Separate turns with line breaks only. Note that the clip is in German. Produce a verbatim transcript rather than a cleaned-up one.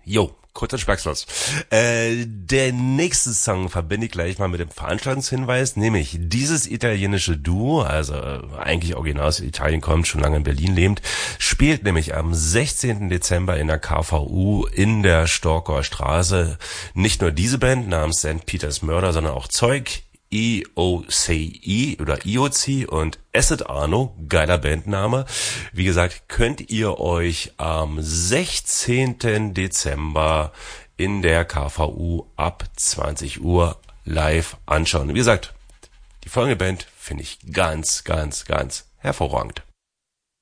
Jo, kurz und schmeckslos. Äh, der nächste Song verbinde ich gleich mal mit dem Veranstaltungshinweis, nämlich dieses italienische Duo, also äh, eigentlich original aus Italien kommt, schon lange in Berlin lebt, spielt nämlich am sechzehnten Dezember in der K V U in der Storkower Straße. Nicht nur diese Band namens Sankt Peters Murder, sondern auch Zeug, E O C E oder I O C und Acid Arno, geiler Bandname. Wie gesagt, könnt ihr euch am sechzehnten Dezember in der K V U ab zwanzig Uhr live anschauen. Wie gesagt, die folgende Band finde ich ganz, ganz, ganz hervorragend.